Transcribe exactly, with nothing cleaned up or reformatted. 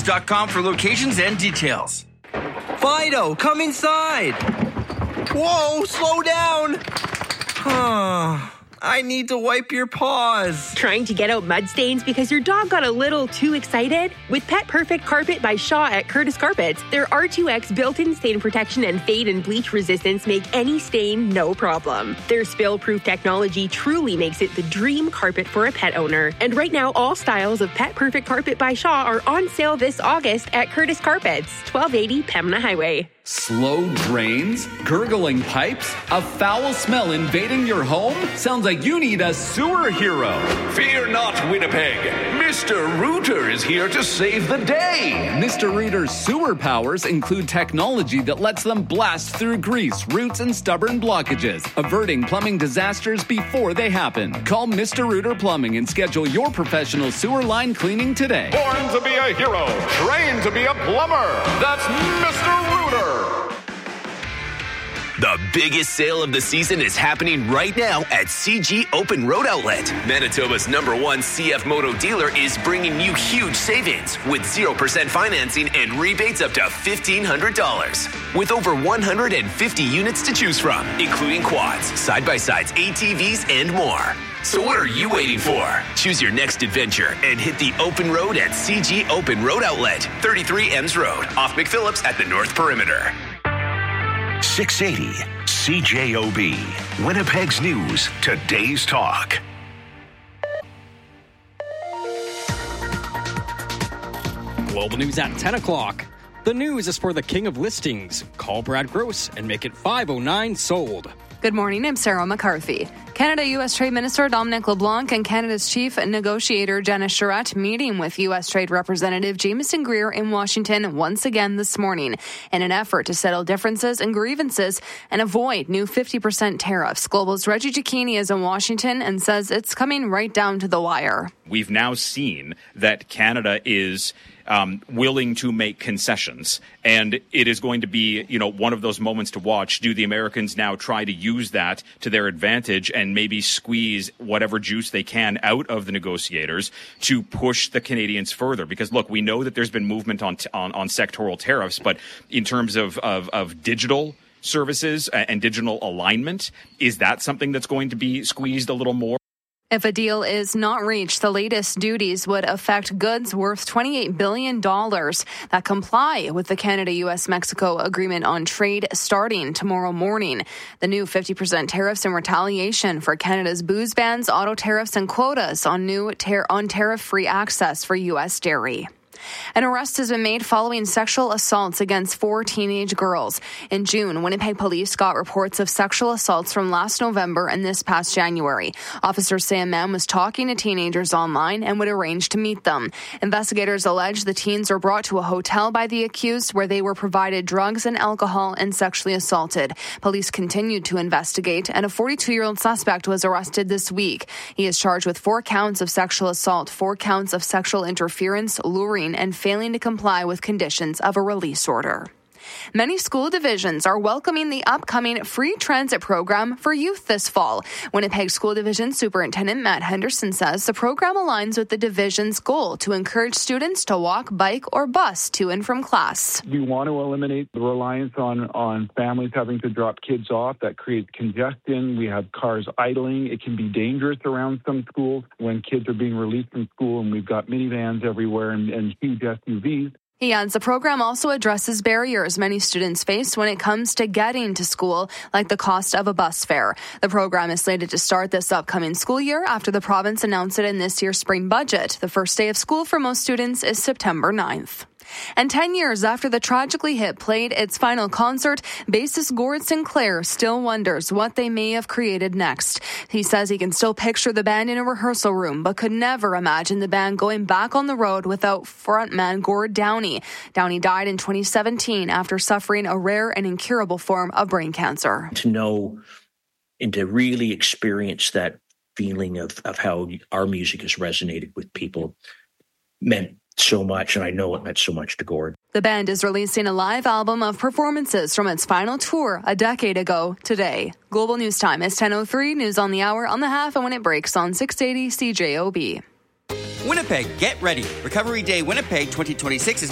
dot com for locations and details. Fido, come inside. Whoa, slow down. I need to wipe your paws. Trying to get out mud stains because your dog got a little too excited? With Pet Perfect Carpet by Shaw at Curtis Carpets, their R two X built-in stain protection and fade and bleach resistance make any stain no problem. Their spill-proof technology truly makes it the dream carpet for a pet owner. And right now, all styles of Pet Perfect Carpet by Shaw are on sale this August at Curtis Carpets, twelve eighty Pembina Highway. Slow drains? Gurgling pipes? A foul smell invading your home? Sounds like you need a sewer hero. Fear not, Winnipeg. Mister Rooter is here to save the day. Mister Rooter's sewer powers include technology that lets them blast through grease, roots, and stubborn blockages, averting plumbing disasters before they happen. Call Mister Rooter Plumbing and schedule your professional sewer line cleaning today. Born to be a hero, trained to be a plumber. That's Mister Rooter. The biggest sale of the season is happening right now at C G Open Road Outlet. Manitoba's number one C F Moto dealer is bringing you huge savings with zero percent financing and rebates up to fifteen hundred dollars. With over one hundred fifty units to choose from, including quads, side-by-sides, A T Vs, and more. So what are you waiting for? Choose your next adventure and hit the open road at C G Open Road Outlet, thirty-three Ems Road, off McPhillips at the North Perimeter. six eighty C J O B, Winnipeg's News, today's talk. Global News at ten o'clock. The news is for the king of listings. Call Brad Gross and make it five oh nine sold. Good morning, I'm Sarah McCarthy. Canada-U S Trade Minister Dominic LeBlanc and Canada's chief negotiator Janice Charette meeting with U S Trade Representative Jameson Greer in Washington once again this morning in an effort to settle differences and grievances and avoid new fifty percent tariffs. Global's Reggie Cicchini is in Washington and says it's coming right down to the wire. We've now seen that Canada is Um, willing to make concessions. And it is going to be, you know, one of those moments to watch. Do the Americans now try to use that to their advantage and maybe squeeze whatever juice they can out of the negotiators to push the Canadians further? Because, look, we know that there's been movement on t- on, on sectoral tariffs, but in terms of, of, of digital services and digital alignment, is that something that's going to be squeezed a little more? If a deal is not reached, the latest duties would affect goods worth twenty-eight billion dollars that comply with the Canada-U S Mexico Agreement on Trade starting tomorrow morning. The new fifty percent tariffs in retaliation for Canada's booze bans, auto tariffs, and quotas on new tar- on tariff-free access for U S dairy. An arrest has been made following sexual assaults against four teenage girls. In June, Winnipeg police got reports of sexual assaults from last November and this past January. Officers say a man was talking to teenagers online and would arrange to meet them. Investigators allege the teens were brought to a hotel by the accused where they were provided drugs and alcohol and sexually assaulted. Police continued to investigate, and a forty-two-year-old suspect was arrested this week. He is charged with four counts of sexual assault, four counts of sexual interference, luring, and failing to comply with conditions of a release order. Many school divisions are welcoming the upcoming free transit program for youth this fall. Winnipeg School Division Superintendent Matt Henderson says the program aligns with the division's goal to encourage students to walk, bike, or bus to and from class. We want to eliminate the reliance on, on families having to drop kids off. That creates congestion. We have cars idling. It can be dangerous around some schools when kids are being released from school, and we've got minivans everywhere and, and huge S U Vs. He adds the program also addresses barriers many students face when it comes to getting to school, like the cost of a bus fare. The program is slated to start this upcoming school year after the province announced it in this year's spring budget. The first day of school for most students is September ninth. And ten years after the Tragically Hip played its final concert, bassist Gord Sinclair still wonders what they may have created next. He says he can still picture the band in a rehearsal room, but could never imagine the band going back on the road without frontman Gord Downie. Downie died in twenty seventeen after suffering a rare and incurable form of brain cancer. To know and to really experience that feeling of, of how our music has resonated with people meant so much, and I know it meant so much to Gord. The band is releasing a live album of performances from its final tour a decade ago today. Global News Time is ten oh three, news on the hour, on the half, and when it breaks on six eighty C J O B. Winnipeg, get ready. Recovery Day Winnipeg twenty twenty-six is